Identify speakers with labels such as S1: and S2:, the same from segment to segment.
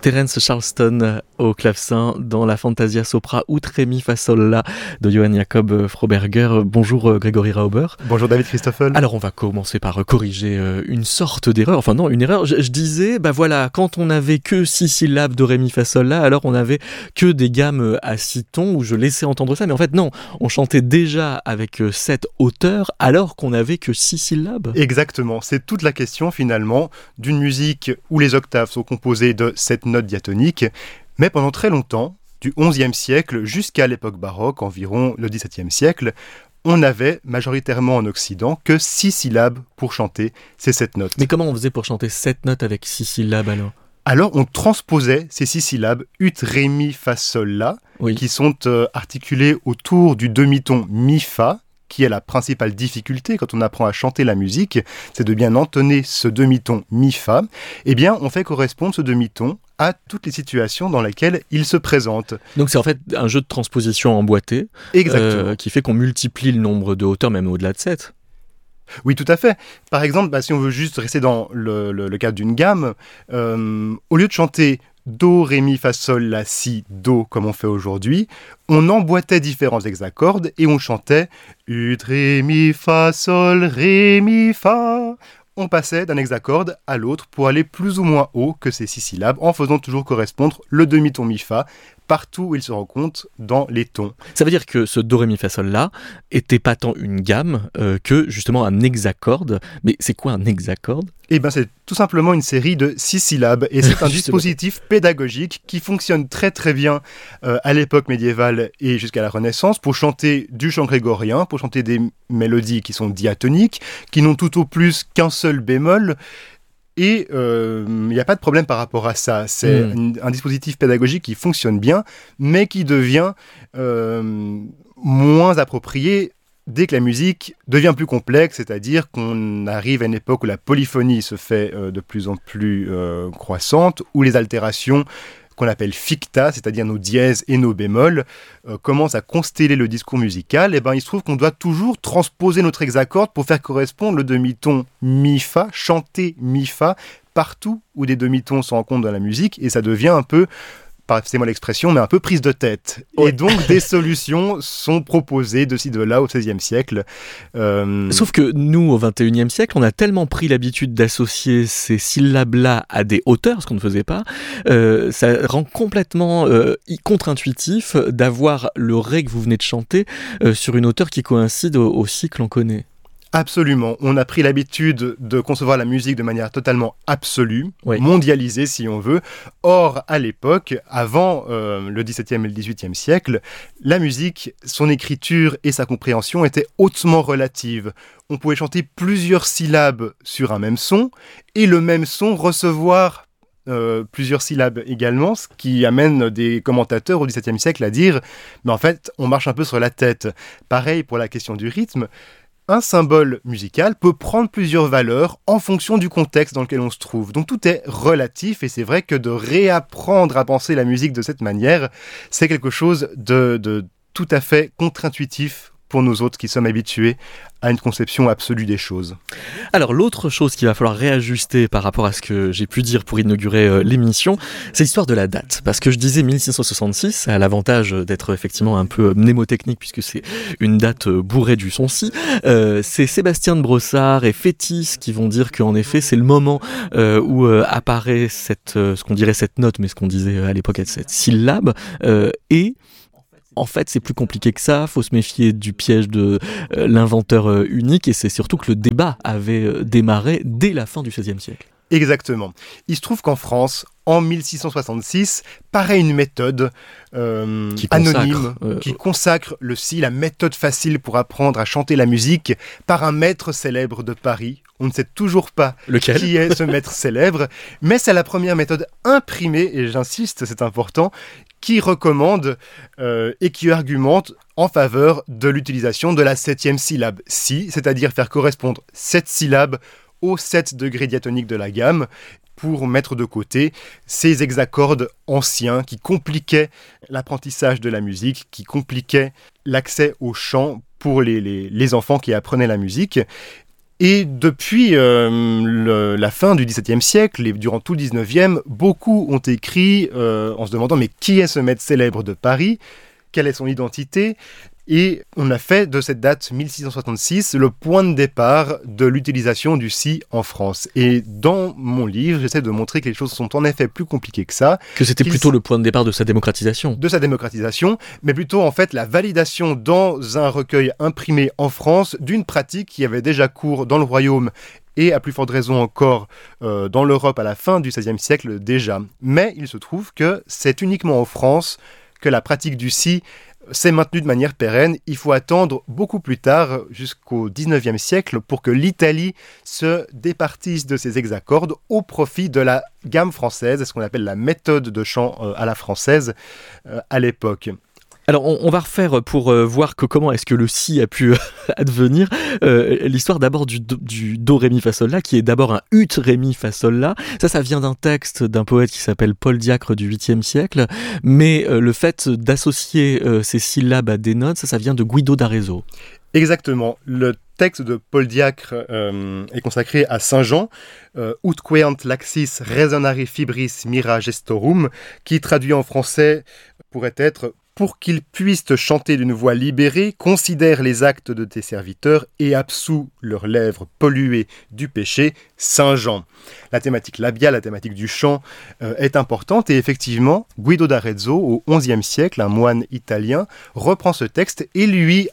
S1: Terence Charleston au clavecin dans la Fantasia Sopra ut Ré mi fa sol la de Johann Jakob Froberger. Bonjour Grégory Rauber.
S2: Bonjour David Christoffel.
S1: Alors on va commencer par corriger une sorte d'erreur, enfin non une erreur, je disais, voilà, quand on n'avait que 6 syllabes de Ré mi fa sol la, alors on n'avait que des gammes à 6 tons où je laissais entendre ça, mais en fait non, on chantait déjà avec 7 hauteurs alors qu'on n'avait que 6 syllabes.
S2: Exactement, c'est toute la question finalement d'une musique où les octaves sont composées de 7 notes diatoniques, mais pendant très longtemps, du XIe siècle jusqu'à l'époque baroque, environ le XVIIe siècle, on n'avait majoritairement en Occident que 6 syllabes pour chanter ces 7 notes.
S1: Mais comment on faisait pour chanter 7 notes avec 6 syllabes alors ?
S2: Alors on transposait ces 6 syllabes ut, ré, mi, fa, sol, la,
S1: oui,
S2: qui sont articulées autour du demi-ton mi, fa, qui est la principale difficulté quand on apprend à chanter la musique, c'est de bien entonner ce demi-ton mi-fa. Eh bien, on fait correspondre ce demi-ton à toutes les situations dans lesquelles il se présente.
S1: Donc c'est en fait un jeu de transposition emboîté qui fait qu'on multiplie le nombre de hauteurs, même au-delà de 7.
S2: Oui, tout à fait. Par exemple, si on veut juste rester dans le cadre d'une gamme, au lieu de chanter Do, Ré, Mi, Fa, Sol, La, Si, Do, comme on fait aujourd'hui, on emboîtait différents hexacordes et on chantait Ut, Ré, Mi, Fa, Sol, Ré, Mi, Fa. On passait d'un hexacorde à l'autre pour aller plus ou moins haut que ces 6 syllabes en faisant toujours correspondre le demi-ton Mi-Fa partout où il se rencontre dans les tons.
S1: Ça veut dire que ce Do, Ré, Mi, Fa, Sol, La était pas tant une gamme que justement un hexacorde. Mais c'est quoi un hexacorde ?
S2: Eh bien, c'est tout simplement une série de 6 syllabes et c'est un dispositif pédagogique qui fonctionne très très bien à l'époque médiévale et jusqu'à la Renaissance pour chanter du chant grégorien, pour chanter des mélodies qui sont diatoniques, qui n'ont tout au plus qu'un seul bémol. Et il n'y a pas de problème par rapport à ça. C'est un dispositif pédagogique qui fonctionne bien, mais qui devient moins approprié dès que la musique devient plus complexe, c'est-à-dire qu'on arrive à une époque où la polyphonie se fait de plus en plus croissante, où les altérations qu'on appelle ficta, c'est-à-dire nos dièses et nos bémols, commencent à consteller le discours musical, et il se trouve qu'on doit toujours transposer notre hexacorde pour faire correspondre le demi-ton mi-fa, chanter mi-fa, partout où des demi-tons se rencontrent dans la musique, et ça devient un peu, passez-moi l'expression, mais un peu prise de tête. Ouais. Et donc, des solutions sont proposées de ci, de là, au XVIe siècle.
S1: Sauf que nous, au XXIe siècle, on a tellement pris l'habitude d'associer ces syllabes-là à des hauteurs, ce qu'on ne faisait pas, ça rend complètement contre-intuitif d'avoir le Ré que vous venez de chanter sur une hauteur qui coïncide aussi que l'on connaît.
S2: Absolument. On a pris l'habitude de concevoir la musique de manière totalement absolue, oui, mondialisée si on veut. Or, à l'époque, avant le XVIIe et le XVIIIe siècle, la musique, son écriture et sa compréhension étaient hautement relatives. On pouvait chanter plusieurs syllabes sur un même son et le même son recevoir plusieurs syllabes également, ce qui amène des commentateurs au XVIIe siècle à dire « mais en fait, on marche un peu sur la tête ». Pareil pour la question du rythme. Un symbole musical peut prendre plusieurs valeurs en fonction du contexte dans lequel on se trouve. Donc tout est relatif et c'est vrai que de réapprendre à penser la musique de cette manière, c'est quelque chose de tout à fait contre-intuitif pour nous autres qui sommes habitués à une conception absolue des choses.
S1: Alors l'autre chose qu'il va falloir réajuster par rapport à ce que j'ai pu dire pour inaugurer l'émission, c'est l'histoire de la date. Parce que je disais 1666, ça a l'avantage d'être effectivement un peu mnémotechnique puisque c'est une date bourrée du son-si. C'est Sébastien de Brossard et Fétis qui vont dire qu'en effet c'est le moment où apparaît ce qu'on dirait cette note, mais ce qu'on disait à l'époque cette syllabe, et en fait, c'est plus compliqué que ça, faut se méfier du piège de l'inventeur unique, et c'est surtout que le débat avait démarré dès la fin du XVIe siècle.
S2: Exactement. Il se trouve qu'en France, en 1666, paraît une méthode anonyme qui consacre le si, la méthode facile pour apprendre à chanter la musique, par un maître célèbre de Paris. On ne sait toujours pas
S1: lequel
S2: qui est ce maître célèbre, mais c'est la première méthode imprimée, et j'insiste, c'est important, qui recommande et qui argumente en faveur de l'utilisation de la 7e syllabe si, c'est-à-dire faire correspondre 7 syllabes aux 7 degrés diatoniques de la gamme pour mettre de côté ces hexacordes anciens qui compliquaient l'apprentissage de la musique, qui compliquaient l'accès au chant pour les enfants qui apprenaient la musique. Et depuis la fin du XVIIe siècle et durant tout le XIXe, beaucoup ont écrit en se demandant mais qui est ce maître célèbre de Paris ? Quelle est son identité ? Et on a fait de cette date 1666 le point de départ de l'utilisation du si en France. Et dans mon livre, j'essaie de montrer que les choses sont en effet plus compliquées que ça.
S1: Que c'était plutôt le point de départ de sa démocratisation.
S2: De sa démocratisation, mais plutôt en fait la validation dans un recueil imprimé en France d'une pratique qui avait déjà cours dans le royaume et à plus forte raison encore dans l'Europe à la fin du XVIe siècle déjà. Mais il se trouve que c'est uniquement en France que la pratique du si s'est maintenue de manière pérenne. Il faut attendre beaucoup plus tard, jusqu'au XIXe siècle, pour que l'Italie se départisse de ses hexacordes au profit de la gamme française, ce qu'on appelle la méthode de chant à la française à l'époque.
S1: Alors, on va refaire pour voir comment est-ce que le si a pu advenir l'histoire d'abord du do, ré, mi, fa, sol, la, qui est d'abord un ut, ré, mi, fa, sol, la. Ça vient d'un texte d'un poète qui s'appelle Paul Diacre du 8e siècle, mais le fait d'associer ces syllabes à des notes, ça vient de Guido d'Arezzo.
S2: Exactement. Le texte de Paul Diacre est consacré à Saint Jean, ut queant laxis resonare fibris mira gestorum, qui traduit en français pourrait être « Pour qu'ils puissent te chanter d'une voix libérée, considère les actes de tes serviteurs et absous leurs lèvres polluées du péché, Saint Jean ». La thématique labiale, la thématique du chant est importante et effectivement, Guido d'Arezzo, au XIe siècle, un moine italien, reprend ce texte et lui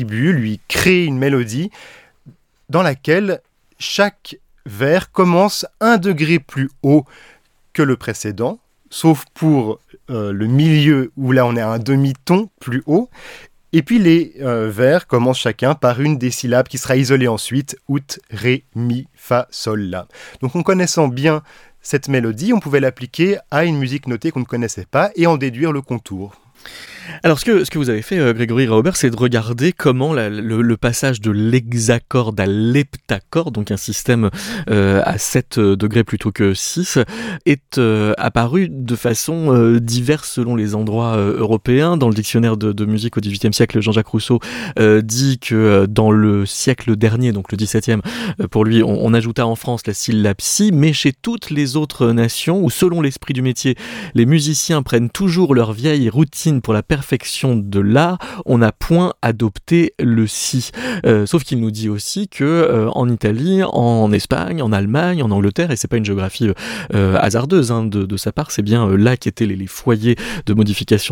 S2: crée une mélodie dans laquelle chaque vers commence un degré plus haut que le précédent, sauf pour le milieu où là on est à un demi-ton plus haut. Et puis les vers commencent chacun par une des syllabes qui sera isolée ensuite, ut, ré, mi, fa, sol, la. Donc en connaissant bien cette mélodie, on pouvait l'appliquer à une musique notée qu'on ne connaissait pas et en déduire le contour.
S1: Alors, ce que vous avez fait, Grégory Raubert, c'est de regarder comment le passage de l'hexacorde à l'heptacorde, donc un système à 7 degrés plutôt que 6, est apparu de façon diverse selon les endroits européens. Dans le dictionnaire de musique au XVIIIe siècle, Jean-Jacques Rousseau dit que dans le siècle dernier, donc le XVIIe, pour lui, on ajouta en France la syllabe si, mais chez toutes les autres nations, où selon l'esprit du métier, les musiciens prennent toujours leur vieille routine pour la perfection de l'art, on n'a point adopté le si. Sauf qu'il nous dit aussi que en Italie, en Espagne, en Allemagne, en Angleterre, et c'est pas une géographie hasardeuse de sa part, c'est bien là qu'étaient les foyers de modification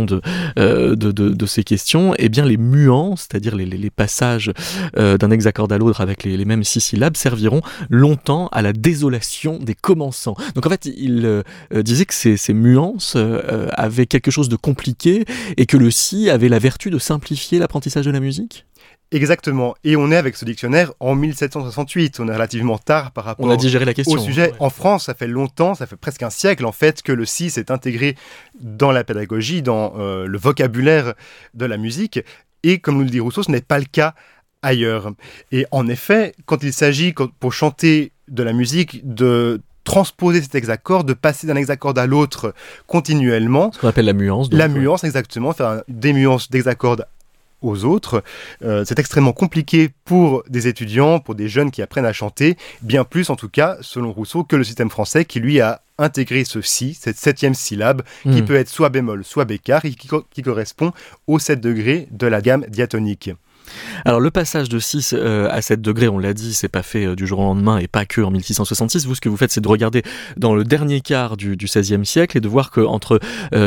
S1: de ces questions, et bien les muants, c'est-à-dire les passages d'un hexacorde à l'autre avec les mêmes 6 syllabes, serviront longtemps à la désolation des commençants. Donc en fait, il disait que ces nuances avaient quelque chose de compliqué et que le si avait la vertu de simplifier l'apprentissage de la musique.
S2: Exactement. Et on est avec ce dictionnaire en 1768. On est relativement tard par rapport
S1: a digéré la question,
S2: au sujet.
S1: Ouais.
S2: En France, ça fait longtemps, ça fait presque un siècle en fait, que le si s'est intégré dans la pédagogie, dans le vocabulaire de la musique. Et comme nous le dit Rousseau, ce n'est pas le cas ailleurs. Et en effet, quand il s'agit, pour chanter de la musique, de transposer cet hexacorde, de passer d'un hexacorde à l'autre continuellement.
S1: Ce qu'on appelle la muance.
S2: La muance, exactement, faire des muances d'hexacorde aux autres. C'est extrêmement compliqué pour des étudiants, pour des jeunes qui apprennent à chanter, bien plus en tout cas, selon Rousseau, que le système français qui lui a intégré ce si, cette 7e syllabe, qui peut être soit bémol, soit bécard, et qui correspond aux 7 degrés de la gamme diatonique.
S1: Alors le passage de 6 à 7 degrés, on l'a dit, c'est pas fait du jour au lendemain et pas que en 1666. Vous, ce que vous faites, c'est de regarder dans le dernier quart du XVIe siècle et de voir qu'entre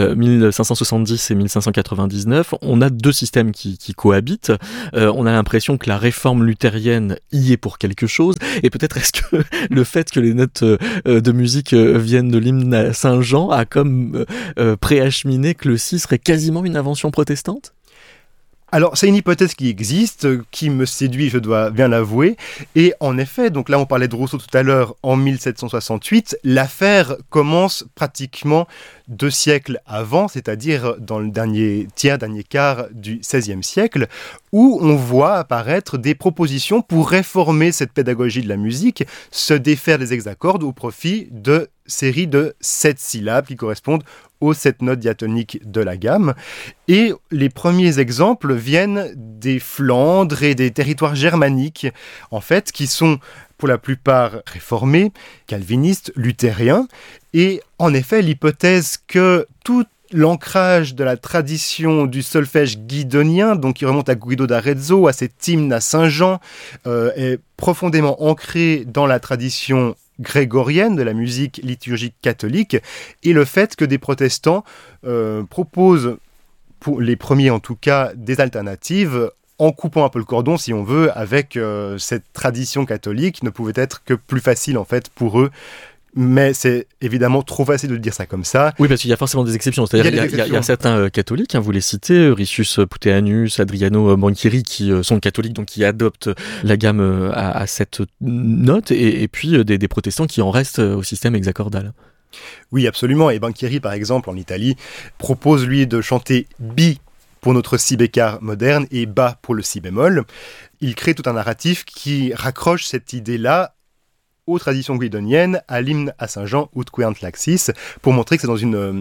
S1: 1570 et 1599, on a 2 systèmes qui cohabitent. On a l'impression que la réforme luthérienne y est pour quelque chose. Et peut-être est-ce que le fait que les notes de musique viennent de l'hymne à Saint-Jean a comme préacheminé que le si serait quasiment une invention protestante ?
S2: Alors, c'est une hypothèse qui existe, qui me séduit, je dois bien l'avouer. Et en effet, donc là, on parlait de Rousseau tout à l'heure, en 1768, l'affaire commence pratiquement 2 siècles avant, c'est-à-dire dans le dernier quart du XVIe siècle, où on voit apparaître des propositions pour réformer cette pédagogie de la musique, se défaire des hexacordes au profit de série de 7 syllabes qui correspondent aux 7 notes diatoniques de la gamme. Et les premiers exemples viennent des Flandres et des territoires germaniques, en fait, qui sont pour la plupart réformés, calvinistes, luthériens. Et en effet, l'hypothèse que tout l'ancrage de la tradition du solfège guidonien, donc qui remonte à Guido d'Arezzo, à cet hymne à Saint-Jean, est profondément ancré dans la tradition grégorienne de la musique liturgique catholique, et le fait que des protestants proposent, pour les premiers en tout cas, des alternatives en coupant un peu le cordon, si on veut, avec cette tradition catholique, ne pouvait être que plus facile en fait pour eux. Mais c'est évidemment trop facile de dire ça comme ça.
S1: Oui, parce qu'il y a forcément des exceptions. C'est-à-dire qu'il y a certains catholiques, vous les citez, Riccius Puteanus, Adriano Banchieri, qui sont catholiques, donc qui adoptent la gamme à cette note, et puis des protestants qui en restent au système hexacordal.
S2: Oui, absolument. Et Banchieri, par exemple, en Italie, propose, lui, de chanter bi pour notre si bécard moderne et bas pour le si bémol. Il crée tout un narratif qui raccroche cette idée-là aux traditions guidoniennes, à l'hymne à Saint-Jean, Ut queant laxis, pour montrer que c'est dans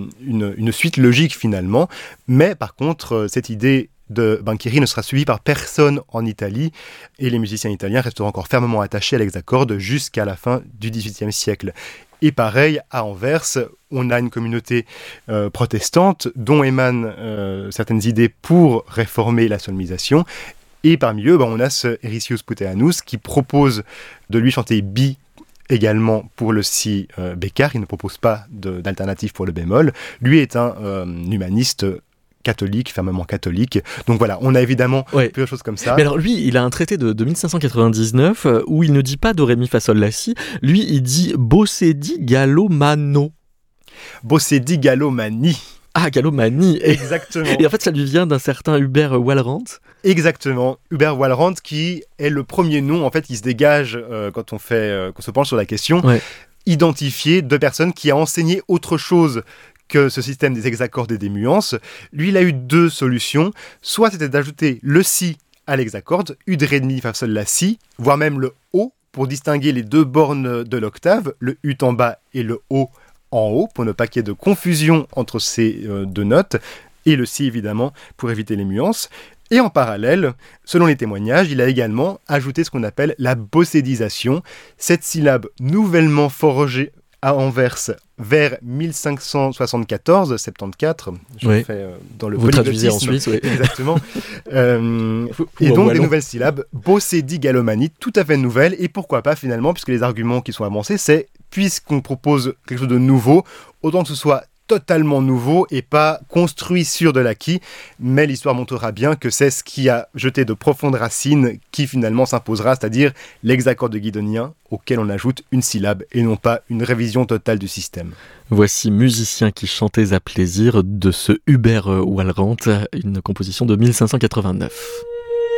S2: une suite logique finalement. Mais par contre, cette idée de Banchieri ne sera suivie par personne en Italie, et les musiciens italiens resteront encore fermement attachés à l'hexacorde jusqu'à la fin du XVIIIe siècle. Et pareil, à Anvers, on a une communauté protestante dont émanent certaines idées pour réformer la solmisation. Et parmi eux, on a ce Riccius Puteanus qui propose de lui chanter bi également pour le si bécard. Il ne propose pas d'alternative pour le bémol. Lui est un humaniste catholique, fermement catholique. Donc voilà, on a évidemment plusieurs choses comme ça.
S1: Mais alors lui, il a un traité de 1599 où il ne dit pas do ré mi fa sol la si. Lui, il dit bossedi gallomano.
S2: Bossedi gallomani.
S1: Ah, gallomanie.
S2: Exactement.
S1: Et en fait, ça lui vient d'un certain Hubert Wallerand.
S2: Exactement. Hubert Wallerand, qui est le premier nom, en fait, qui se dégage quand on se penche sur la question, identifié de personnes qui a enseigné autre chose que ce système des hexacordes et des muances. Lui, il a eu 2 solutions. Soit c'était d'ajouter le si à l'hexacorde, U de ré de mi fa sol la si, voire même le O pour distinguer les 2 bornes de l'octave, le ut en bas et le O en haut, pour ne pas qu'il y ait de confusion entre ces 2 notes, et le si évidemment pour éviter les nuances. Et en parallèle, selon les témoignages, il a également ajouté ce qu'on appelle la bossédisation, cette syllabe nouvellement forgée à Anvers vers 1574, je fais dans le
S1: vous traduisez en Suisse, oui.
S2: Exactement. Et donc des nouvelles syllabes, bossédi-gallomanie, tout à fait nouvelles, et pourquoi pas finalement, puisque les arguments qui sont avancés, c'est puisqu'on propose quelque chose de nouveau, autant que ce soit totalement nouveau et pas construit sur de l'acquis, mais l'histoire montrera bien que c'est ce qui a jeté de profondes racines qui finalement s'imposera, c'est-à-dire l'hexacorde guidonien auquel on ajoute une syllabe et non pas une révision totale du système.
S1: Voici Musiciens qui chantaient à plaisir de ce Hubert Wallerand, une composition de 1589.